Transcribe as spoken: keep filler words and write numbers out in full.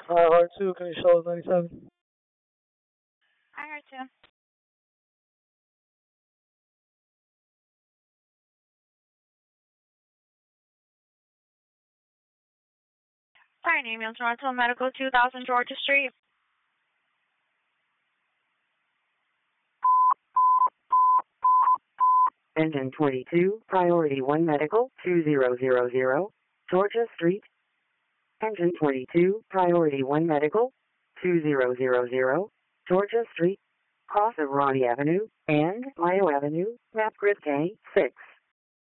Uh, R two, can you show us ninety-seven? I heard you. Sorry, name is Toronto Medical, two thousand Georgia Street. Engine twenty-two, Priority one Medical, two thousand, Georgia Street. Engine twenty-two, Priority one Medical, two thousand, Georgia Street. Cross of Ronnie Avenue and Mayo Avenue, map grid K six.